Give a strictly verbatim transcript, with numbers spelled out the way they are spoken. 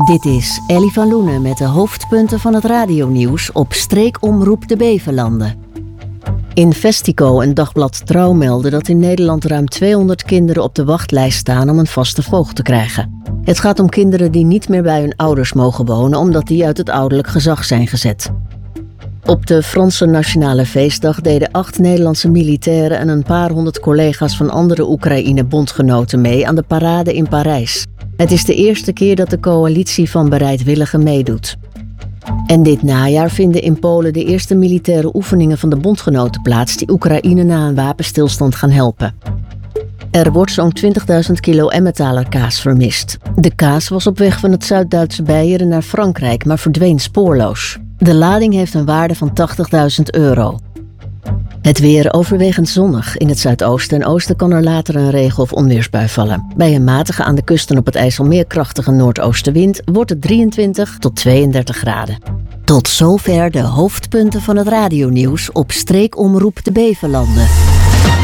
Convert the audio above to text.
Dit is Ellie van Loenen met de hoofdpunten van het radionieuws op streekomroep de Beverlanden. Investico en Dagblad Trouw melden dat in Nederland ruim tweehonderd kinderen op de wachtlijst staan om een vaste voogd te krijgen. Het gaat om kinderen die niet meer bij hun ouders mogen wonen omdat die uit het ouderlijk gezag zijn gezet. Op de Franse Nationale Feestdag deden acht Nederlandse militairen en een paar honderd collega's van andere Oekraïne-bondgenoten mee aan de parade in Parijs. Het is de eerste keer dat de coalitie van bereidwilligen meedoet. En dit najaar vinden in Polen de eerste militaire oefeningen van de bondgenoten plaats die Oekraïne na een wapenstilstand gaan helpen. Er wordt zo'n twintigduizend kilo Emmentaler kaas vermist. De kaas was op weg van het Zuid-Duitse Beieren naar Frankrijk, maar verdween spoorloos. De lading heeft een waarde van tachtigduizend euro. Het weer overwegend zonnig. In het zuidoosten en oosten kan er later een regen- of onweersbui vallen. Bij een matige aan de kust en op het IJsselmeer krachtige noordoostenwind wordt het drieëntwintig tot tweeëndertig graden. Tot zover de hoofdpunten van het radionieuws op streekomroep de Beverlanden.